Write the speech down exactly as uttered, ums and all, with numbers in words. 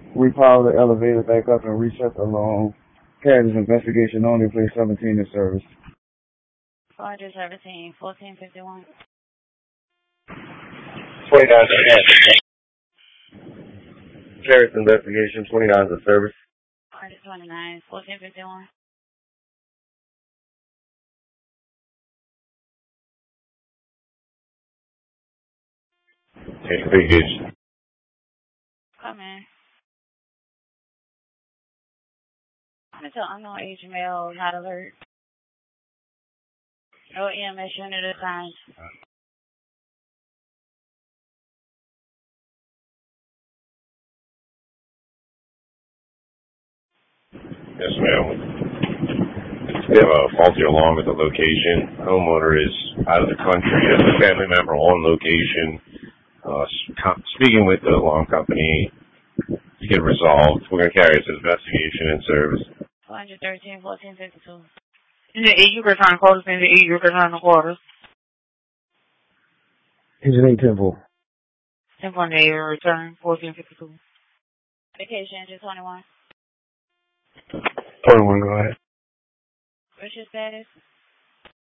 We power the elevator back up and reset along. Carriage investigation only. Place seventeen in service. four seventeen, fourteen fifty-one. twenty-nine Carriage investigation, twenty-nine in service. four twenty-nine, fourteen fifty-one. Okay, pretty good. Come in. I'm tell unknown age male not alert. No E M S unit assigned. Yes, ma'am. We have a faulty alarm at the location. Homeowner is out of the country. Has a family member on location. Uh, speaking with the alarm company to get resolved. We're going to carry this investigation in service. four thirteen, fourteen fifty-two. In the E U return quarters, in the E U return quarters. Engine eight Temple. Temple in the E U return, fourteen fifty-two. Vacation engine twenty-one. twenty-one, go ahead. What's your status?